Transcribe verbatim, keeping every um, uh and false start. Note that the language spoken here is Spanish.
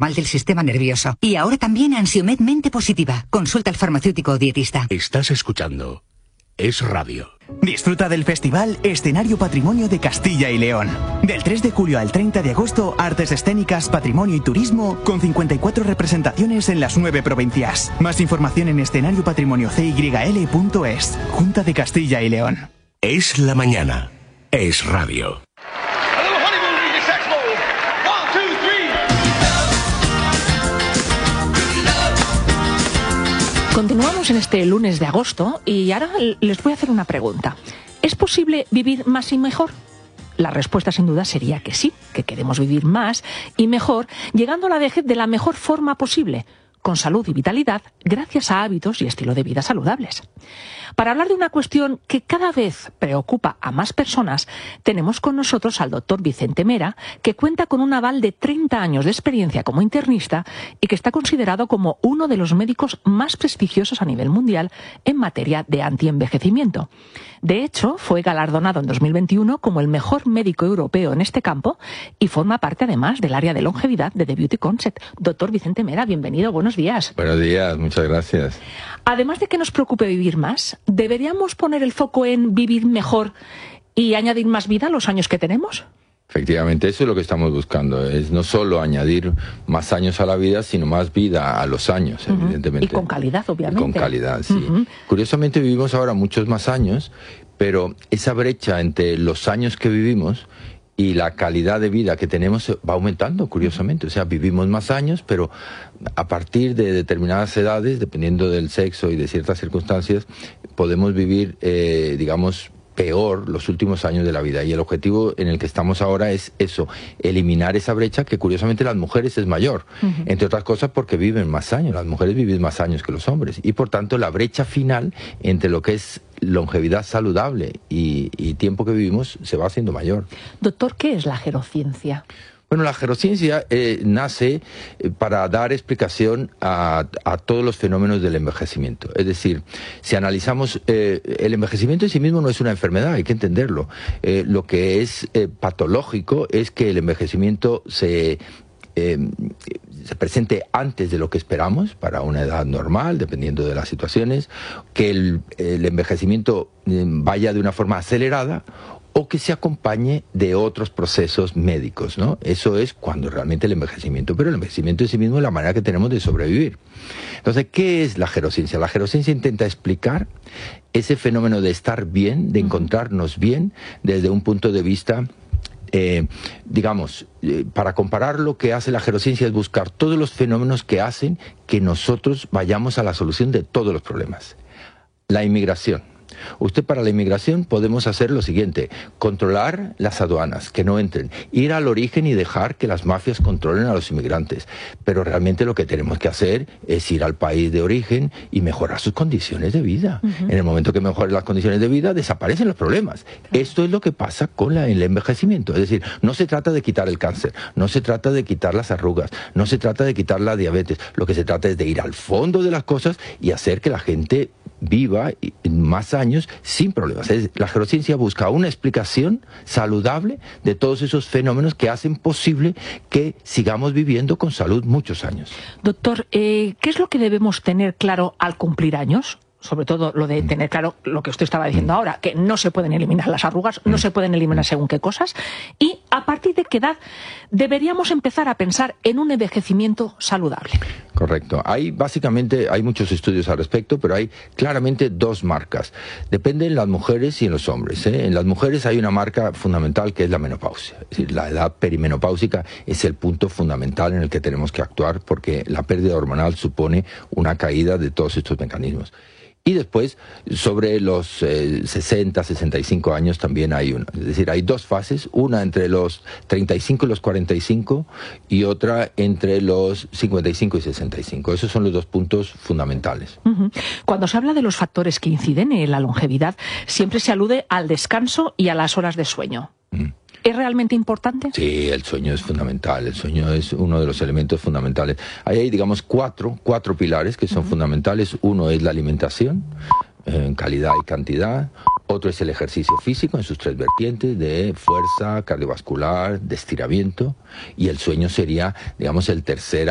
normal del sistema nervioso. Y ahora también Ansiomed Mente Positiva. Consulta al farmacéutico o dietista. Estás escuchando Es Radio. Disfruta del festival Escenario Patrimonio de Castilla y León. Del tres de julio al treinta de agosto, artes escénicas, patrimonio y turismo, con cincuenta y cuatro representaciones en las nueve provincias. Más información en escenario patrimonio c y l punto es. Junta de Castilla y León. Es la mañana. Es Radio. Continuamos en este lunes de agosto y ahora les voy a hacer una pregunta. ¿Es posible vivir más y mejor? La respuesta sin duda sería que sí, que queremos vivir más y mejor, llegando a la vejez de la mejor forma posible, con salud y vitalidad, gracias a hábitos y estilo de vida saludables. Para hablar de una cuestión que cada vez preocupa a más personas, tenemos con nosotros al doctor Vicente Mera, que cuenta con un aval de treinta años de experiencia como internista y que está considerado como uno de los médicos más prestigiosos a nivel mundial en materia de antienvejecimiento. De hecho, fue galardonado en dos mil veintiuno como el mejor médico europeo en este campo y forma parte además del área de longevidad de The Beauty Concept. Doctor Vicente Mera, bienvenido, buenos días. Buenos días, muchas gracias. Además de que nos preocupe vivir más, ¿deberíamos poner el foco en vivir mejor y añadir más vida a los años que tenemos? Efectivamente, eso es lo que estamos buscando, es no solo añadir más años a la vida, sino más vida a los años, uh-huh. evidentemente. Y con calidad, obviamente. Y con calidad, sí. Uh-huh. Curiosamente vivimos ahora muchos más años, pero esa brecha entre los años que vivimos y la calidad de vida que tenemos va aumentando, curiosamente. O sea, vivimos más años, pero a partir de determinadas edades, dependiendo del sexo y de ciertas circunstancias, podemos vivir, eh, digamos, peor los últimos años de la vida. Y el objetivo en el que estamos ahora es eso, eliminar esa brecha que curiosamente las mujeres es mayor. Uh-huh. Entre otras cosas porque viven más años. Las mujeres viven más años que los hombres. Y por tanto la brecha final entre lo que es longevidad saludable y, y tiempo que vivimos se va haciendo mayor. Doctor, ¿qué es la gerociencia? Bueno, la gerociencia eh, nace eh, para dar explicación a, a todos los fenómenos del envejecimiento. Es decir, si analizamos, eh, el envejecimiento en sí mismo no es una enfermedad, hay que entenderlo. Eh, lo que es eh, patológico es que el envejecimiento se... Eh, se presente antes de lo que esperamos para una edad normal, dependiendo de las situaciones, que el, el envejecimiento eh, vaya de una forma acelerada o que se acompañe de otros procesos médicos, ¿no? Eso es cuando realmente el envejecimiento, pero el envejecimiento en sí mismo es la manera que tenemos de sobrevivir. Entonces, ¿qué es la gerociencia? La gerociencia intenta explicar ese fenómeno de estar bien, de encontrarnos bien, desde un punto de vista... Eh, digamos, eh, para comparar, lo que hace la gerociencia es buscar todos los fenómenos que hacen que nosotros vayamos a la solución de todos los problemas. La inmigración. Usted, para la inmigración podemos hacer lo siguiente: controlar las aduanas, que no entren, ir al origen y dejar que las mafias controlen a los inmigrantes. Pero realmente lo que tenemos que hacer es ir al país de origen y mejorar sus condiciones de vida. Uh-huh. En el momento que mejores las condiciones de vida, desaparecen los problemas. Uh-huh. Esto es lo que pasa con la, el envejecimiento. Es decir, no se trata de quitar el cáncer, no se trata de quitar las arrugas, no se trata de quitar la diabetes. Lo que se trata es de ir al fondo de las cosas y hacer que la gente viva más años sin problemas. La gerociencia busca una explicación saludable de todos esos fenómenos que hacen posible que sigamos viviendo con salud muchos años. Doctor, eh, ¿qué es lo que debemos tener claro al cumplir años? Sobre todo lo de tener claro lo que usted estaba diciendo mm. ahora, que no se pueden eliminar las arrugas, mm. no se pueden eliminar según qué cosas, y a partir de qué edad deberíamos empezar a pensar en un envejecimiento saludable. Correcto. Hay básicamente, hay muchos estudios al respecto, pero hay claramente dos marcas. Depende en las mujeres y en los hombres, ¿eh? En las mujeres hay una marca fundamental que es la menopausia. Es decir, la edad perimenopáusica es el punto fundamental en el que tenemos que actuar, porque la pérdida hormonal supone una caída de todos estos mecanismos. Y después, sobre los eh, sesenta, sesenta y cinco años también hay una. Es decir, hay dos fases, una entre los treinta y cinco y los cuarenta y cinco y otra entre los cincuenta y cinco y sesenta y cinco. Esos son los dos puntos fundamentales. Uh-huh. Cuando se habla de los factores que inciden en la longevidad, siempre se alude al descanso y a las horas de sueño. Uh-huh. ¿Es realmente importante? Sí, el sueño es fundamental, el sueño es uno de los elementos fundamentales. Ahí hay, digamos, cuatro, cuatro pilares que son uh-huh. fundamentales. Uno es la alimentación, en calidad y cantidad. Otro es el ejercicio físico en sus tres vertientes de fuerza, cardiovascular, de estiramiento. Y el sueño sería, digamos, el tercer